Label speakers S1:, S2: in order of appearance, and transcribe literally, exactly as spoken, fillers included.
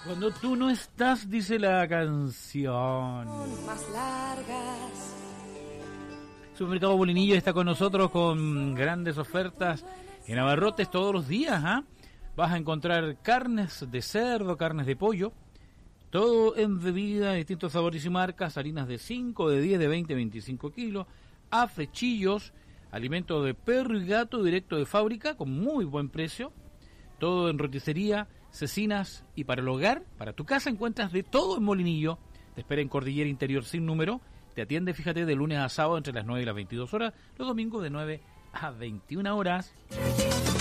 S1: Cuando tú no estás, dice la canción.
S2: Más largas.
S1: Supermercado Molinillo está con nosotros con grandes ofertas en abarrotes todos los días. ¿eh? Vas a encontrar carnes de cerdo, carnes de pollo, todo en bebida, distintos sabores y marcas, harinas de cinco, de diez, de veinte, veinticinco kilos, afrechillos, alimentos de perro y gato directo de fábrica con muy buen precio, todo en roticería, cecinas y para el hogar, para tu casa encuentras de todo en Molinillo. Te espera en Cordillera Interior sin número. Te atiende, fíjate, de lunes a sábado entre las nueve y las veintidós horas, los domingos de nueve a veintiuna horas.